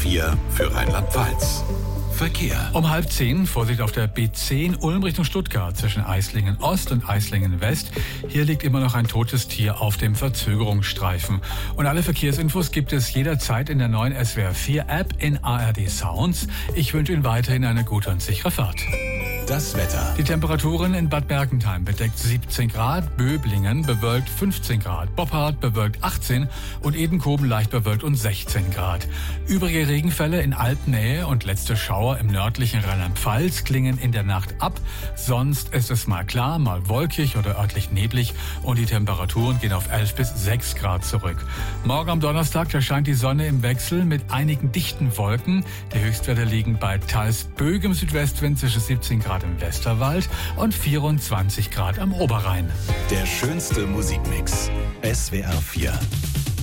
4 für Rheinland-Pfalz. Verkehr. Um 9:30 Vorsicht auf der B10 Ulm Richtung Stuttgart zwischen Eislingen Ost und Eislingen West. Hier liegt immer noch ein totes Tier auf dem Verzögerungsstreifen. Und alle Verkehrsinfos gibt es jederzeit in der neuen SWR 4 App in ARD Sounds. Ich wünsche Ihnen weiterhin eine gute und sichere Fahrt. Das Wetter. Die Temperaturen in Bad Mergentheim bedeckt 17 Grad, Böblingen bewölkt 15 Grad, Boppard bewölkt 18 und Edenkoben leicht bewölkt und 16 Grad. Übrige Regenfälle in Alpnähe und letzte Schauer im nördlichen Rheinland-Pfalz klingen in der Nacht ab. Sonst ist es mal klar, mal wolkig oder örtlich neblig und die Temperaturen gehen auf 11 bis 6 Grad zurück. Morgen am Donnerstag, da scheint die Sonne im Wechsel mit einigen dichten Wolken. Die Höchstwerte liegen bei teils böigem Südwestwind zwischen 17 Grad im Westerwald und 24 Grad am Oberrhein. Der schönste Musikmix. SWR 4.